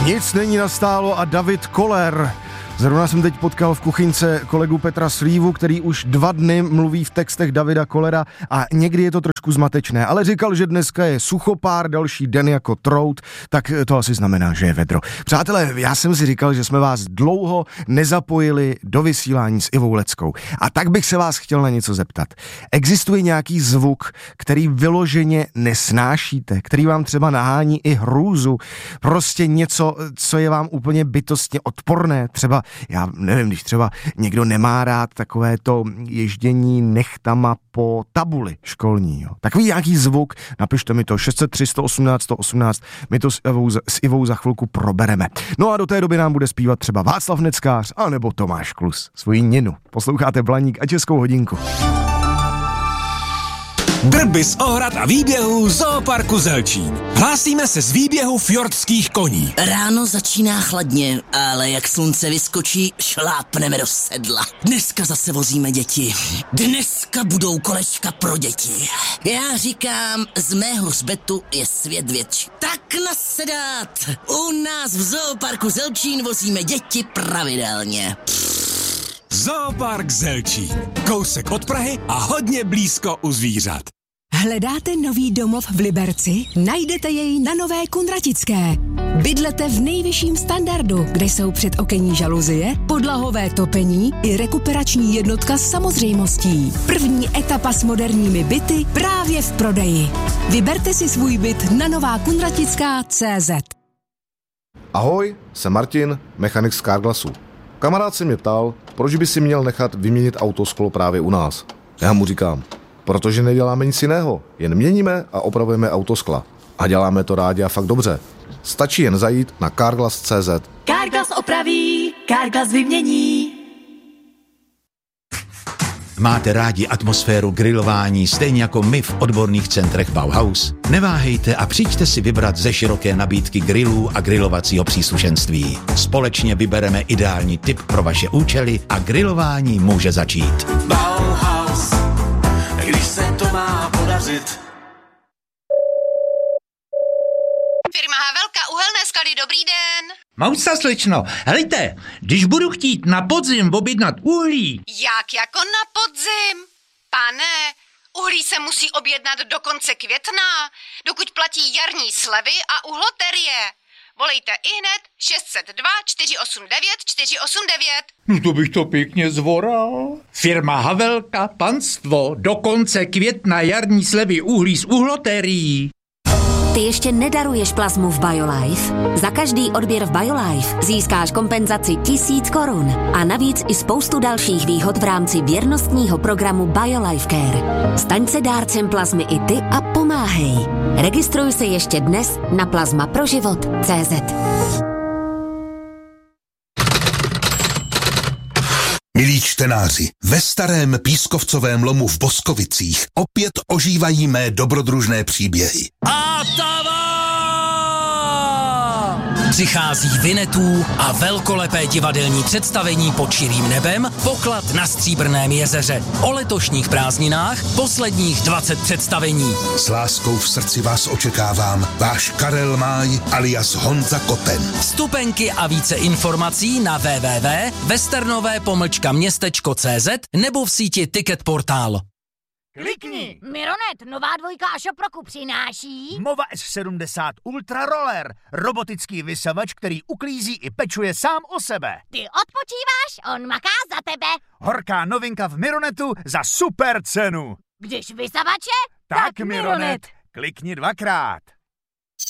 Nic není nastálo a David Koller. Zrovna jsem teď potkal v kuchynce kolegu Petra Slívu, který už 2 dny mluví v textech Davida Kollera a někdy je to trošku zmatečné, ale říkal, že dneska je suchopár, další den jako trout, tak to asi znamená, že je vedro. Přátelé, já jsem si říkal, že jsme vás dlouho nezapojili do vysílání s Ivou Leckou a tak bych se vás chtěl na něco zeptat. Existuje nějaký zvuk, který vyloženě nesnášíte, který vám třeba nahání i hrůzu, prostě něco, co je vám úplně bytostně odporné, třeba já nevím, když třeba někdo nemá rád takové to ježdění nechtama po tabuli školní, jo. Takový nějaký zvuk, napište mi to 603 118 118, my to s Ivou za chvilku probereme. No a do té doby nám bude zpívat třeba Václav Neckář anebo Tomáš Klus, svoji Ninu. Posloucháte Blaník a Českou hodinku. Drby z ohrad a výběhů Zooparku Zelčín. Hlásíme se z výběhu fjordských koní. Ráno začíná chladně, ale jak slunce vyskočí, šlápneme do sedla. Dneska zase vozíme děti. Dneska budou kolečka pro děti. Já říkám, z mého hřbetu je svět větší. Tak nasedat! U nás v Zooparku Zelčín vozíme děti pravidelně. Zoopark Zelčín. Kousek od Prahy a hodně blízko u zvířat. Hledáte nový domov v Liberci? Najdete jej na Nové Kunratické. Bydlete v nejvyšším standardu, kde jsou předokenní žaluzie, podlahové topení i rekuperační jednotka s samozřejmostí. První etapa s moderními byty právě v prodeji. Vyberte si svůj byt na novakunratická.cz. Ahoj, jsem Martin, mechanik z Carglassu. Kamarád se mě ptal, proč by si měl nechat vyměnit autosklo právě u nás. Já mu říkám, protože neděláme nic jiného, jen měníme a opravujeme autoskla. A děláme to rádi a fakt dobře. Stačí jen zajít na carglass.cz. Carglass opraví, Carglass vymění. Máte rádi atmosféru grilování stejně jako my v odborných centrech Bauhaus? Neváhejte a přijďte si vybrat ze široké nabídky grillů a grilovacího příslušenství. Společně vybereme ideální tip pro vaše účely a grilování může začít. Bauhaus, když se to má podařit. Firma Havelka, uhelné skaly, dobrý den. Mousa, slečno, helejte, když budu chtít na podzim objednat uhlí. Jak jako na podzim? Pane, uhlí se musí objednat do konce května, dokud platí jarní slevy a uhloterie. Volejte ihned 602 489 489. No to bych to pěkně zvoral. Firma Havelka, panstvo, do konce května jarní slevy uhlí s uhlotérií. Ty ještě nedaruješ plazmu v BioLife? Za každý odběr v BioLife získáš kompenzaci 1000 korun a navíc i spoustu dalších výhod v rámci věrnostního programu BioLife Care. Staň se dárcem plazmy i ty a pomáhej. Registruj se ještě dnes na plazmaproživot.cz. Milí čtenáři, ve starém pískovcovém lomu v Boskovicích opět ožívají mé dobrodružné příběhy. A přichází Vinetů a velkolepé divadelní představení pod širým nebem, Poklad na Stříbrném jezeře. O letošních prázdninách posledních 20 představení. S láskou v srdci vás očekávám, váš Karel Máj alias Honza Koten. Vstupenky a více informací na www.westernové-městečko.cz nebo v síti Ticket Portál. Klikni! Mironet, nová dvojka a Šoproku přináší Mova S70 Ultra Roller, robotický vysavač, který uklízí i pečuje sám o sebe. Ty odpočíváš, on maká za tebe. Horká novinka v Mironetu za super cenu. Když vysavače, tak Mironet. Klikni 2krát.